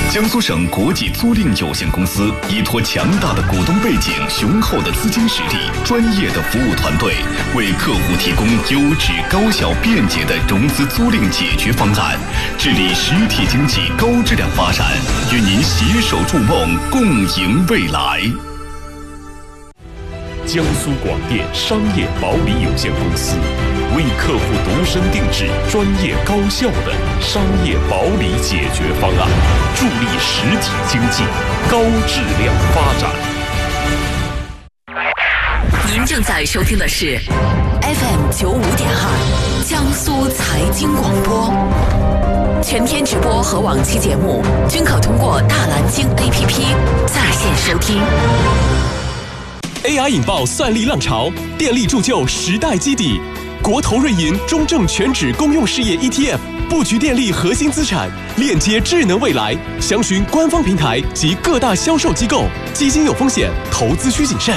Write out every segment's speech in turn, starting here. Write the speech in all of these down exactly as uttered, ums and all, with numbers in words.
江苏省国际租赁有限公司依托强大的股东背景、雄厚的资金实力、专业的服务团队，为客户提供优质、高效、便捷的融资租赁解决方案，致力实体经济高质量发展，与您携手筑梦，共赢未来。 江苏广电商业保理有限公司为客户独身定制专业高效的商业保理解决方案，助力实体经济高质量发展。 您正在收听的是 F M 九五点二江苏财经广播，全天直播和往期节目均可通过大蓝鲸 A P P 在线收听。 A I 引爆算力浪潮，电力铸就时代基底。国投瑞银中证全指公用事业 E T F 布局电力核心资产，链接智能未来。详询官方平台及各大销售机构。基金有风险，投资需谨慎。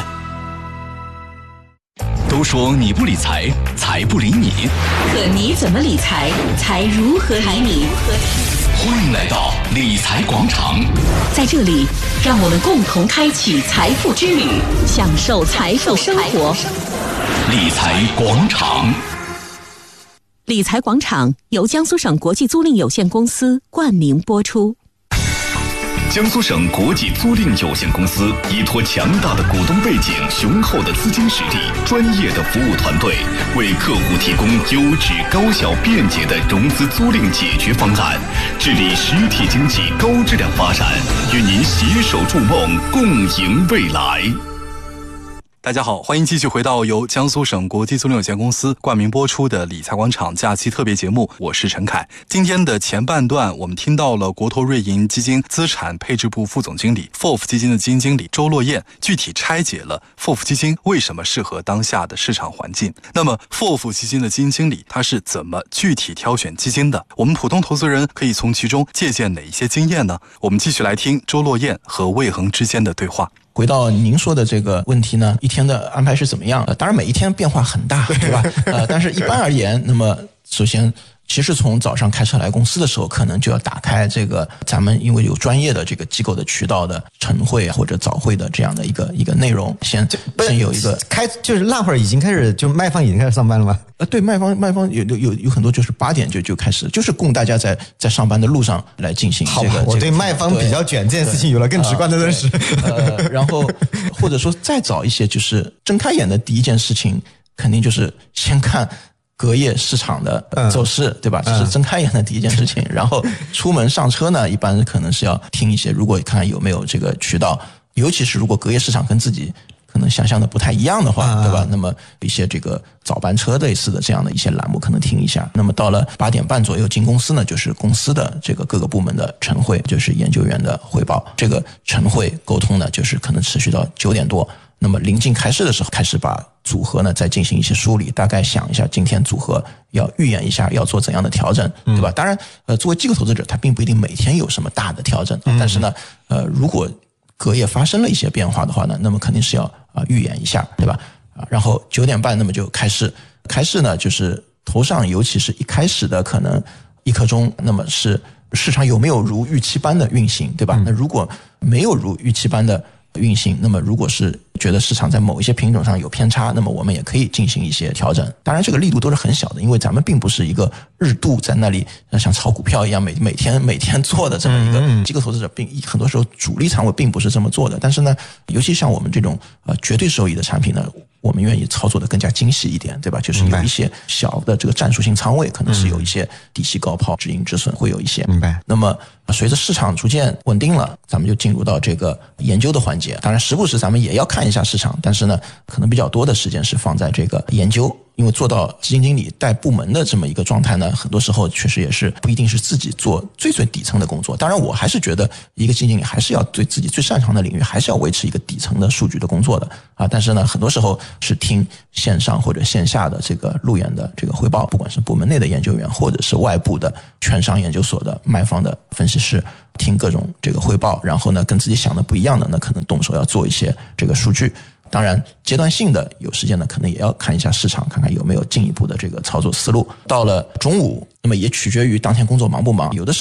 都说你不理财，财不理你。 可你怎么理财，财如何理你？ 欢迎来到理财广场， 在这里，让我们共同开启财富之旅，享受财富生活。 理财广场， 理财广场由江苏省国际租赁有限公司冠名播出。 江苏省国际租赁有限公司依托强大的股东背景、雄厚的资金实力、专业的服务团队，为客户提供优质、高效、便捷的融资租赁解决方案，致力实体经济高质量发展，与您携手筑梦，共赢未来。 大家好，欢迎继续回到由江苏省国际租赁有限公司冠名播出的理财广场假期特别节目，我是陈凯。今天的前半段我们听到了国投瑞银基金资产配置部副总经理 F O F 基金的基金经理周洛燕具体拆解了 F O F 基金为什么适合当下的市场环境。那么 F O F 基金的基金经理他是怎么具体挑选基金的，我们普通投资人可以从其中借鉴哪一些经验呢？我们继续来听周洛燕和魏恒之间的对话。 回到您说的这个问题呢，一天的安排是怎么样？呃，当然每一天变化很大，对吧？呃，但是一般而言，那么首先，其实从早上开车来公司的时候，可能就要打开这个咱们因为有专业的这个机构的渠道的晨会或者早会的这样的一个一个内容，先先有一个开就是那会儿已经开始就卖方已经开始上班了吗？ 呃，对，卖方卖方有有有很多就是八点就就开始，就是供大家在在上班的路上来进行这个。 好，我对卖方比较卷这件事情有了更直观的认识。 呃，然后或者说再早一些，就是睁开眼的第一件事情，肯定就是先看隔夜市场的走势，嗯、对吧？这是睁开眼的第一件事情。嗯、然后出门上车呢，一般可能是要听一些，如果看看有没有这个渠道，尤其是如果隔夜市场跟自己可能想象的不太一样的话，嗯、对吧？那么一些这个早班车类似的这样的一些栏目可能听一下。那么到了八点半左右进公司呢，就是公司的这个各个部门的晨会，就是研究员的汇报。这个晨会沟通呢，就是可能持续到九点多。那么临近开市的时候，开始把组合呢再进行一些梳理，大概想一下今天组合要预演一下要做怎样的调整，对吧？嗯、当然，呃，作为机构投资者，他并不一定每天有什么大的调整，嗯、但是呢，呃，如果隔夜发生了一些变化的话呢，那么肯定是要啊、呃、预演一下，对吧？啊，然后九点半那么就开市，开市呢就是头上，尤其是一开始的可能一刻钟，那么是市场有没有如预期般的运行，对吧？嗯、那如果没有如预期般的运行，那么如果是觉得市场在某一些品种上有偏差，那么我们也可以进行一些调整。当然这个力度都是很小的，因为咱们并不是一个日度在那里像炒股票一样每每天每天做的这么一个机构投资者，并很多时候主力仓位并不是这么做的。但是呢，尤其像我们这种呃绝对收益的产品呢，我们愿意操作的更加精细一点，对吧？就是有一些小的这个战术性仓位，可能是有一些底息高抛、止盈止损会有一些。明白。那么随着市场逐渐稳定了，咱们就进入到这个研究的环节。当然时不时咱们也要看一下市场，但是呢，可能比较多的时间是放在这个研究。因为做到基金经理带部门的这么一个状态呢，很多时候确实也是不一定是自己做最最底层的工作。当然我还是觉得一个基金经理还是要对自己最擅长的领域还是要维持一个底层的数据的工作的啊。但是呢，很多时候是听线上或者线下的这个路演的这个汇报，不管是部门内的研究员或者是外部的券商研究所的卖方的分析师，听各种这个汇报，然后呢跟自己想的不一样的，那可能动手要做一些这个数据。当然阶段性的有时间呢，可能也要看一下市场，看看有没有进一步的这个操作思路。到了中午，那么也取决于当天工作忙不忙，有的时候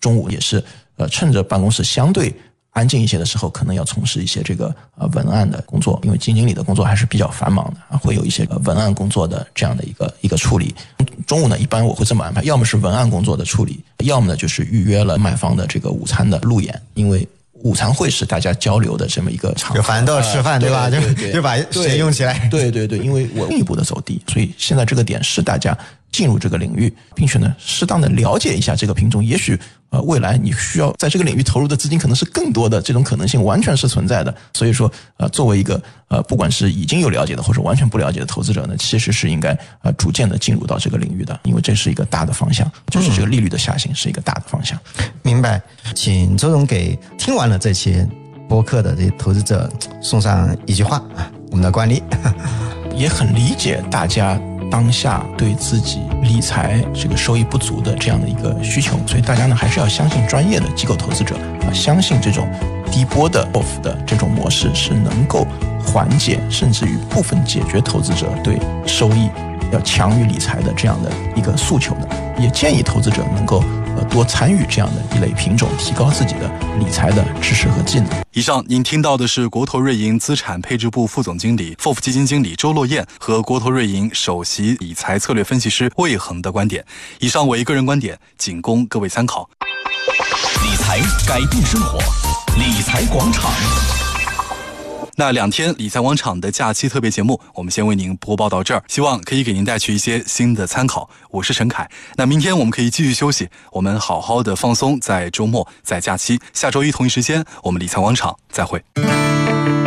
中午也是呃趁着办公室相对安静一些的时候，可能要从事一些这个呃文案的工作，因为基金经理的工作还是比较繁忙的，会有一些文案工作的这样的一个一个处理。中午呢，一般我会这么安排，要么是文案工作的处理，要么呢就是预约了卖方的这个午餐的路演，因为午餐会是大家交流的这么一个场合， 就反正都要吃饭、呃、对吧？ 对对对， 就就把时间用起来。 对对对，因为我进一步的走低，所以现在这个点是大家进入这个领域，并且呢，适当的了解一下这个品种，也许呃未来你需要在这个领域投入的资金可能是更多的，这种可能性完全是存在的。所以说呃，作为一个呃不管是已经有了解的或者完全不了解的投资者呢，其实是应该呃逐渐的进入到这个领域的，因为这是一个大的方向，就是这个利率的下行是一个大的方向。 明白，请周总给听完了这些播客的这些投资者送上一句话啊，我们的惯例。 也很理解大家当下对自己理财这个收益不足的这样的一个需求，所以大家呢还是要相信专业的机构投资者啊，相信这种低波的 off 的这种模式是能够缓解甚至于部分解决投资者对收益要强于理财的这样的一个诉求的，也建议投资者能够呃多参与这样的一类品种，提高自己的理财的知识和技能。 以上您听到的是国投瑞银资产配置部副总经理 F O F 基金经理周洛燕和国投瑞银首席理财策略分析师魏恒的观点。以上为个人观点，仅供各位参考。 理财改变生活，理财广场。 那两天理财广场的假期特别节目，我们先为您播报到这儿，希望可以给您带去一些新的参考。我是陈凯，那明天我们可以继续休息，我们好好的放松，在周末，在假期，下周一同一时间，我们理财广场再会。